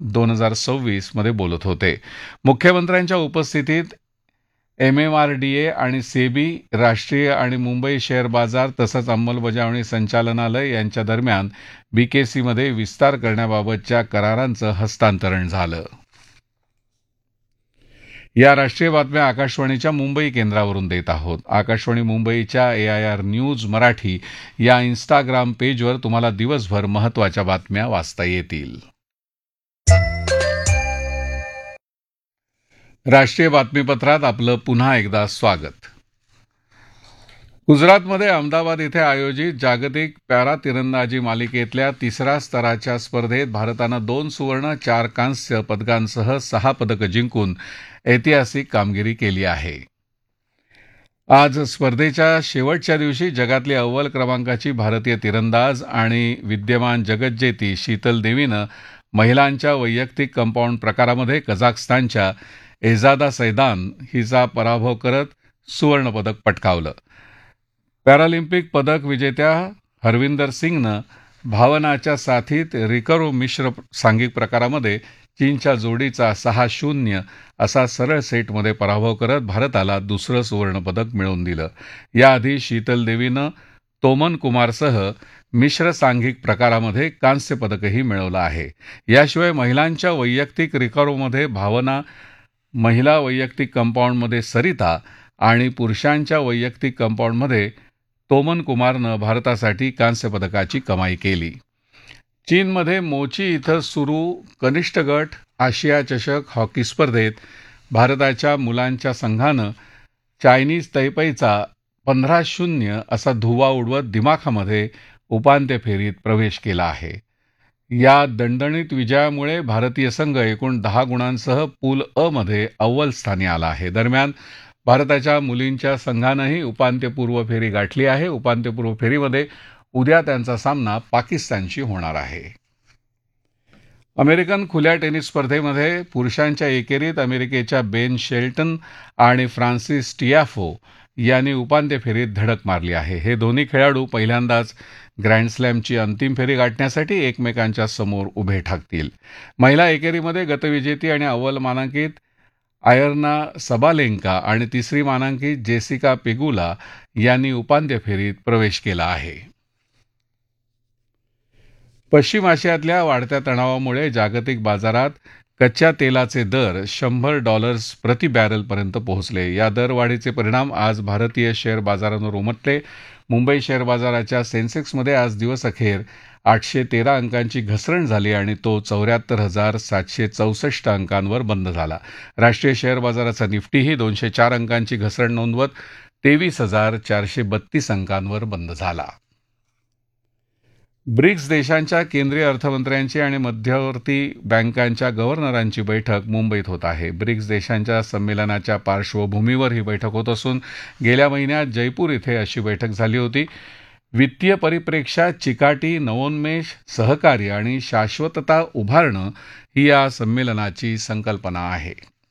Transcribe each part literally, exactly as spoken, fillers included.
दोन हजार सव्वीस मध्ये बोलत होते. मुख्यमंत्र्यांच्या उपस्थितीत M M R D A आणि सेबी, राष्ट्रीय आणि मुंबई शेअर बाजार तसंच अंमलबजावणी संचालनालय यांच्या दरम्यान बीकेसीमध्ये विस्तार करण्याबाबतच्या करारांचं हस्तांतरण झालं. या राष्ट्रीय बातम्या आकाशवाणीच्या मुंबई केंद्रावरून देत आहोत. आकाशवाणी मुंबईच्या ए आय आर न्यूज मराठी या इन्स्टाग्राम पेजवर तुम्हाला दिवसभर महत्त्वाच्या बातम्या वाचता येतील. राष्ट्रीय बातमीपत्रात आपलं पुन्हा एकदा स्वागत. गुजरातमध्ये अहमदाबाद इथे आयोजित जागतिक पॅरा तिरंदाजी मालिकेतल्या तिसऱ्या स्तराच्या स्पर्धेत भारतानं दोन सुवर्ण, चार कांस्य पदकांसह सहा पदकं जिंकून ऐतिहासिक कामगिरी केली आहे. आज स्पर्धेच्या शेवटच्या दिवशी जगातली अव्वल क्रमांकाची भारतीय तिरंदाज आणि विद्यमान जगज्जेती शीतल देवीनं महिलांच्या वैयक्तिक कंपाऊंड प्रकारामध्ये कझाकस्तानच्या एजादा सैदान हिचा पराभव करत सुवर्णपदक पटकावलं. पॅरालिम्पिक पदक विजेत्या हरविंदर सिंगनं भावनाच्या साथीत रिकर्व मिश्र सांघिक प्रकारामध्ये चीनच्या जोडीचा सहा शून्य असा सरळ सेटमध्ये पराभव करत भारताला दुसरं सुवर्णपदक मिळवून दिलं. याआधी शीतल देवीनं तोमन कुमारसह मिश्र सांघिक प्रकारामध्ये कांस्य पदकही मिळवलं आहे. याशिवाय महिलांच्या वैयक्तिक रिकर्वमध्ये भावना, महिला वैयक्तिक कंपाऊंडमध्ये सरिता आणि पुरुषांच्या वैयक्तिक कंपाऊंडमध्ये तोमन कुमारनं भारतासाठी कांस्य पदकाची कमाई केली. चीनमध्ये मोची इथं सुरू कनिष्ठ गट आशिया चषक हॉकी स्पर्धेत भारताच्या मुलांच्या संघानं चायनीज तैपैचा पंधरा शून्य असा धुव्वा उडवत दिमाखामध्ये उपांत्य फेरीत प्रवेश केला आहे. या दणदणीत विजयामुळे भारतीय संघ एकूण दहा गुणांसह पूल अ मध्ये अव्वल स्थानी आला आहे. दरम्यान भारताच्या मुलींच्या संघानंही उपांत्यपूर्व फेरी गाठली आहे. उपांत्यपूर्व फेरीमध्ये उद्या त्यांचा सामना पाकिस्तानशी होणार आहे. अमेरिकन खुल्या टेनिस स्पर्धेमध्ये पुरुषांच्या एकेरीत अमेरिकेच्या बेन शेल्टन आणि फ्रान्सिस टियाफो यांनी उपांत्य फेरीत धडक मारली आहे. हे दोन्ही खेळाडू पहिल्यांदाच ग्रँडस्लॅमची अंतिम फेरी गाठण्यासाठी एकमेकांच्या समोर उभे ठाकतील. महिला एकेरीमध्ये गतविजेती आणि अव्वल मानांकित आयर्ना सबालेंका आणि तिसरी मानांकित जेसिका पेगुला यांनी उपांत्य फेरीत प्रवेश केला आहे. पश्चिम आशियातल्या वाढत्या तणावामुळे जागतिक बाजारात कच्च्या तेलाचे दर शंभर डॉलर्स प्रति बॅरलपर्यंत पोहोचले. या दरवाढीचे परिणाम आज भारतीय शेअर बाजारांवर उमटले. मुंबई शेअर बाजाराच्या सेन्सेक्समध्ये आज दिवसअखेर आठशे तेरा अंकांची घसरण झाली आणि तो चौऱ्याहत्तर हजार सातशे चौसष्ट अंकांवर बंद झाला. राष्ट्रीय शेअर बाजाराचा निफ्टीही दोनशे चार अंकांची घसरण नोंदवत तेवीस हजार चारशे बत्तीस अंकांवर बंद झाला. ब्रिक्स देशांच्या केंद्रीय अर्थमंत्र्यांची आणि मध्यवर्ती बँकांच्या गव्हर्नरांची बैठक मुंबईत होत आहे. ब्रिक्स देशांच्या संमेलनाच्या पार्श्वभूमीवर ही बैठक होत असून गेल्या महिन्यात जयपूर इथे अशी बैठक झाली होती. वित्तीय परिप्रेक्ष्यात चिकाटी, नवोन्मेष, सहकार्य आणि शाश्वतता उभारणं ही या संमेलनाची संकल्पना आहे.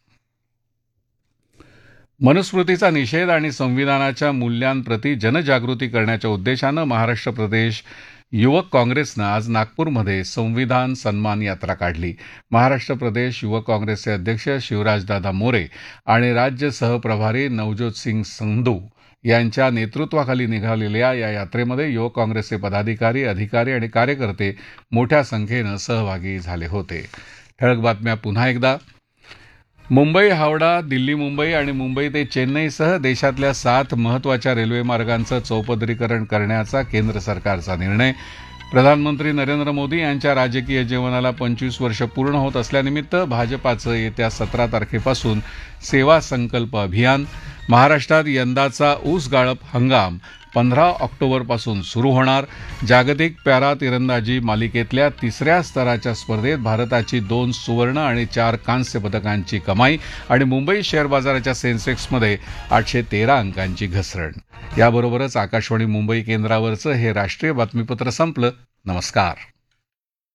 मनुस्मृतीचा निषेध आणि संविधानाच्या मूल्यांप्रती जनजागृती करण्याच्या उद्देशानं महाराष्ट्र प्रदेश युवक काँग्रेसनं आज नागपूरमध्ये संविधान सन्मान यात्रा काढली. महाराष्ट्र प्रदेश युवक काँग्रेसचे अध्यक्ष शिवराजदादा मोरे आणि राज्य सहप्रभारी नवज्योत सिंग संधू यांच्या नेतृत्वाखाली निघालेल्या या यात्रेमध्ये युवक काँग्रेसचे पदाधिकारी, अधिकारी आणि कार्यकर्ते मोठ्या संख्येनं सहभागी झाले होते. ठळक बातम्या पुन्हा एकदा. मुंबई हावडा, दिल्ली मुंबई आणि मुंबई ते चेन्नईसह देशातल्या सात महत्त्वाच्या रेल्वे मार्गांचं चौपदरीकरण करण्याचा केंद्र सरकारचा निर्णय. प्रधानमंत्री नरेंद्र मोदी यांच्या राजकीय जीवनाला पंचवीस वर्ष पूर्ण होत असल्यानिमित्त भाजपाचं येत्या सतरा तारखेपासून सेवा संकल्प अभियान. महाराष्ट्रात यंदाचा ऊस गाळप हंगाम पंधरा ऑक्टोबरपासून सुरू होणार. जागतिक पॅरा तिरंदाजी मालिकेतल्या तिसऱ्या स्तराच्या स्पर्धेत भारताची दोन सुवर्ण आणि चार कांस्य पदकांची कमाई आणि मुंबई शेअर बाजाराच्या सेन्सेक्समध्ये आठशे तेरा अंकांची घसरण. याबरोबरच आकाशवाणी मुंबई केंद्रावरचं हे राष्ट्रीय बातमीपत्र संपलं. नमस्कार.